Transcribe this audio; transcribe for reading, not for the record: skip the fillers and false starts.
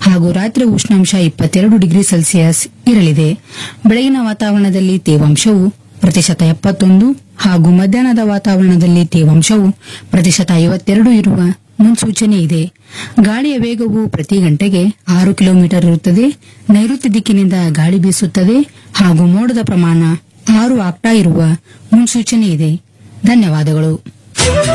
ಹಾಗೂ ರಾತ್ರಿ ಉಷ್ಣಾಂಶ 22 ಡಿಗ್ರಿ ಸೆಲ್ಸಿಯಸ್ ಇರಲಿದೆ. ಬೆಳಗಿನ ವಾತಾವರಣದಲ್ಲಿ ತೇವಾಂಶವು %71 ಹಾಗೂ ಮಧ್ಯಾಹ್ನದ ವಾತಾವರಣದಲ್ಲಿ ತೇವಾಂಶವು %52 ಇರುವ ಮುನ್ಸೂಚನೆ ಇದೆ. ಗಾಳಿಯ ವೇಗವು ಪ್ರತಿ ಗಂಟೆಗೆ 6 ಕಿಲೋಮೀಟರ್ ಇರುತ್ತದೆ. ನೈಋತ್ಯ ದಿಕ್ಕಿನಿಂದ ಗಾಳಿ ಬೀಸುತ್ತದೆ ಹಾಗೂ ಮೋಡದ ಪ್ರಮಾಣ 6 ಆಕ್ಟಾ ಇರುವ ಮುನ್ಸೂಚನೆ ಇದೆ. ಧನ್ಯವಾದಗಳು.